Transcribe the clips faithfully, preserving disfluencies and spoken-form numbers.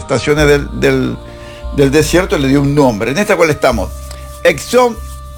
estaciones del, del, del desierto le dio un nombre. En esta cual estamos, Ezion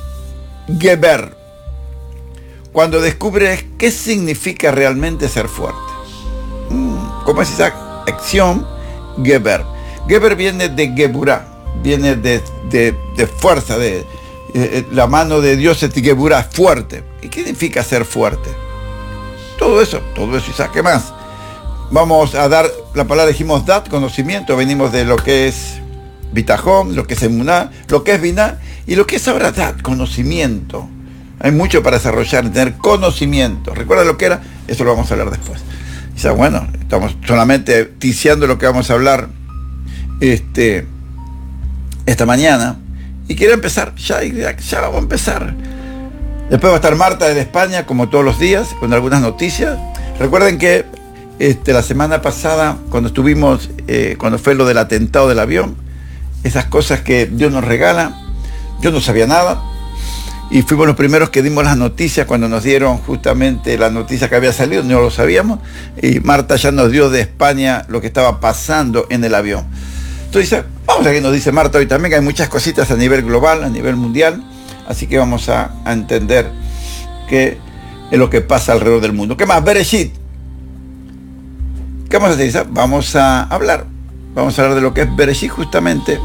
Geber, cuando descubres qué significa realmente ser fuerte. ¿Cómo es Isaac? Ezion Geber. Geber viene de Geburah, viene de, de, de fuerza, de eh, la mano de Dios es Geburah, fuerte. ¿Y qué significa ser fuerte? Todo eso, todo eso, Isaac, ¿qué más? Vamos a dar, la palabra dijimos dat, conocimiento, venimos de lo que es bitajón, lo que es emuná, lo que es biná, y lo que es ahora dat, conocimiento. Hay mucho para desarrollar, tener conocimiento. ¿Recuerda lo que era? Eso lo vamos a hablar después. Quizá, bueno, estamos solamente ticiando lo que vamos a hablar este, esta mañana. Y quiero empezar, ya, ya vamos a empezar. Después va a estar Marta de España, como todos los días, con algunas noticias. Recuerden que este, la semana pasada, cuando estuvimos, eh, cuando fue lo del atentado del avión, esas cosas que Dios nos regala, yo no sabía nada. Y fuimos los primeros que dimos las noticias cuando nos dieron justamente la noticia que había salido, no lo sabíamos, y Marta ya nos dio de España lo que estaba pasando en el avión. Entonces, vamos a ver qué nos dice Marta hoy también, que hay muchas cositas a nivel global, a nivel mundial, así que vamos a, a entender qué es lo que pasa alrededor del mundo. ¿Qué más? Bereshit. ¿Qué vamos a hacer, Isa? Vamos a hablar, vamos a hablar de lo que es Bereshit justamente,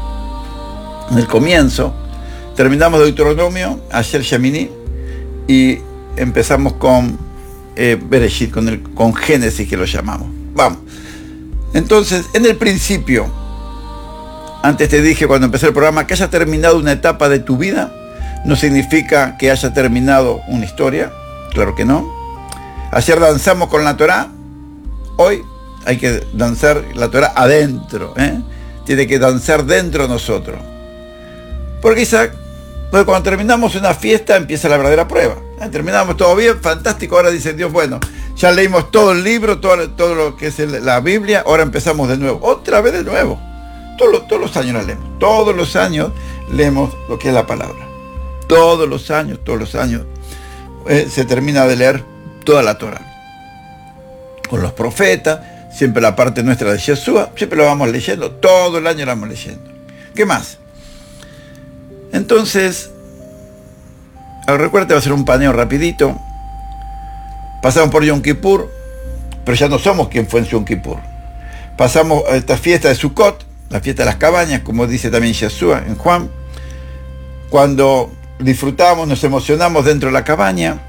en el comienzo. Terminamos de Deuteronomio, Asher Shemini, y empezamos con eh, Bereshit, con, el, con Génesis, que lo llamamos. Vamos. Entonces, en el principio, antes te dije cuando empecé el programa, que haya terminado una etapa de tu vida, no significa que haya terminado una historia, claro que no. Ayer danzamos con la Torá, hoy hay que danzar la Torá adentro, ¿eh? Tiene que danzar dentro de nosotros. Porque Isaac, pues cuando terminamos una fiesta empieza la verdadera prueba. ¿Eh? Terminamos todo bien, fantástico. Ahora dice Dios, bueno, ya leímos todo el libro, todo, todo lo que es el, la Biblia, ahora empezamos de nuevo. Otra vez de nuevo. Todos los, todos los años la leemos. Todos los años leemos lo que es la palabra. Todos los años, todos los años eh, se termina de leer toda la Torah. Con los profetas, siempre la parte nuestra de Yeshua, siempre lo vamos leyendo, todo el año lo vamos leyendo. ¿Qué más? Entonces, recuerda, va a ser un paneo rapidito. Pasamos por Yom Kippur, pero ya no somos quien fue en Yom Kippur. Pasamos a esta fiesta de Sukkot, la fiesta de las cabañas, como dice también Yeshua en Juan. Cuando disfrutamos, nos emocionamos dentro de la cabaña,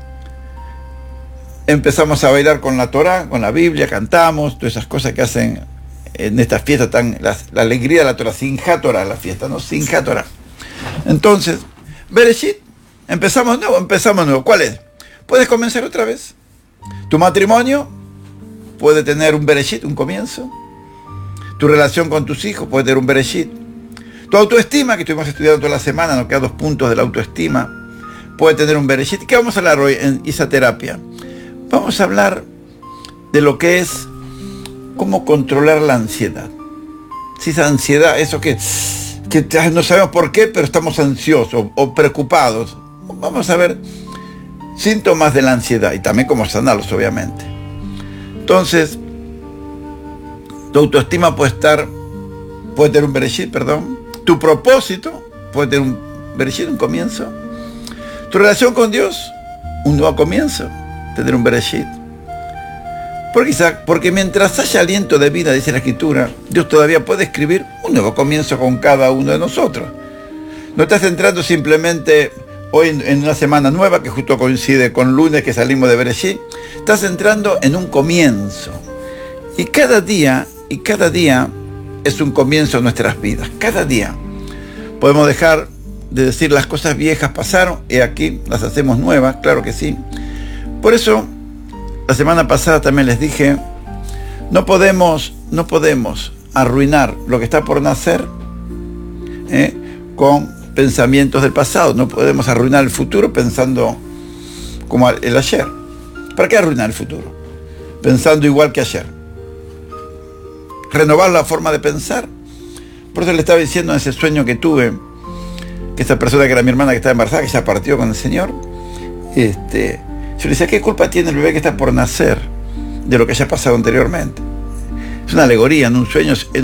empezamos a bailar con la Torá, con la Biblia, cantamos, todas esas cosas que hacen en esta fiesta tan, la, la alegría de la Torá, Simchat Torá, la fiesta, ¿no? Simchat Torá. Entonces, Bereshit, empezamos nuevo, empezamos nuevo. ¿Cuál es? Puedes comenzar otra vez. Tu matrimonio puede tener un Bereshit, un comienzo. Tu relación con tus hijos puede tener un Bereshit. Tu autoestima, que estuvimos estudiando toda la semana, nos quedan dos puntos de la autoestima, puede tener un Bereshit. ¿Qué vamos a hablar hoy en Isaterapia? Vamos a hablar de lo que es cómo controlar la ansiedad. Si esa ansiedad, eso que... que no sabemos por qué, pero estamos ansiosos o preocupados. Vamos a ver síntomas de la ansiedad y también cómo sanarlos, obviamente. Entonces, tu autoestima puede estar, puede tener un Bereshit, perdón. Tu propósito puede tener un Bereshit, un comienzo. Tu relación con Dios, un nuevo comienzo, tener un Bereshit. Porque, Isaac, porque mientras haya aliento de vida, dice la Escritura, Dios todavía puede escribir un nuevo comienzo con cada uno de nosotros. No estás entrando simplemente hoy en, en una semana nueva, que justo coincide con lunes que salimos de Bereshit. Estás entrando en un comienzo. Y cada día, y cada día es un comienzo en nuestras vidas. Cada día. Podemos dejar de decir las cosas viejas pasaron y aquí las hacemos nuevas, claro que sí. Por eso, la semana pasada también les dije, no podemos, no podemos arruinar lo que está por nacer ¿eh? con pensamientos del pasado. No podemos arruinar el futuro pensando como el ayer. ¿Para qué arruinar el futuro? Pensando igual que ayer. Renovar la forma de pensar. Por eso le estaba diciendo en ese sueño que tuve, que esa persona que era mi hermana que estaba embarazada, que ya partió con el Señor, este... yo le decía, ¿qué culpa tiene el bebé que está por nacer de lo que haya pasado anteriormente? Es una alegoría, en un sueño, en